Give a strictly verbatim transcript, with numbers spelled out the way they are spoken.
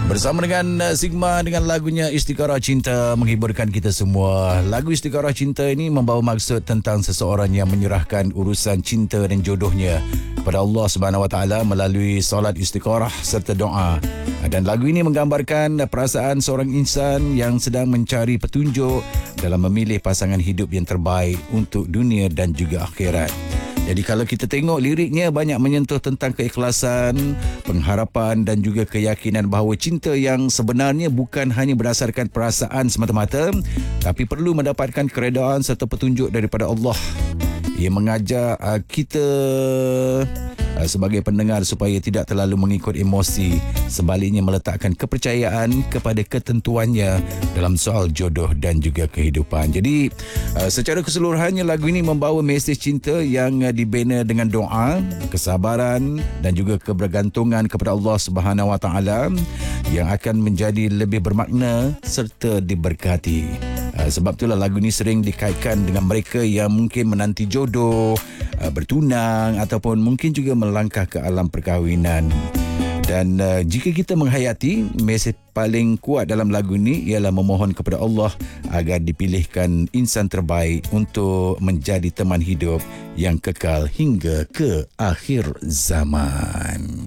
Bersama dengan uh, Sigma dengan lagunya Istiqarah Cinta menghiburkan kita semua. Lagu Istiqarah Cinta ini membawa maksud tentang seseorang yang menyerahkan urusan cinta dan jodohnya kepada Allah Subhanahu Wa Taala melalui solat istiqarah serta doa. Dan lagu ini menggambarkan perasaan seorang insan yang sedang mencari petunjuk dalam memilih pasangan hidup yang terbaik untuk dunia dan juga akhirat. Jadi kalau kita tengok liriknya banyak menyentuh tentang keikhlasan, pengharapan dan juga keyakinan bahawa cinta yang sebenarnya bukan hanya berdasarkan perasaan semata-mata, tapi perlu mendapatkan keredaan serta petunjuk daripada Allah. Ia mengajak uh, kita uh, sebagai pendengar supaya tidak terlalu mengikut emosi, sebaliknya meletakkan kepercayaan kepada ketentuannya dalam soal jodoh dan juga kehidupan. Jadi uh, secara keseluruhannya lagu ini membawa mesej cinta yang uh, dibina dengan doa, kesabaran dan juga kebergantungan kepada Allah Subhanahu Wa Taala yang akan menjadi lebih bermakna serta diberkati. Uh, sebab itulah lagu ini sering dikaitkan dengan mereka yang mungkin menanti jodoh, uh, bertunang ataupun mungkin juga melangkah ke alam perkahwinan. Dan uh, jika kita menghayati, mesej paling kuat dalam lagu ini ialah memohon kepada Allah agar dipilihkan insan terbaik untuk menjadi teman hidup yang kekal hingga ke akhir zaman.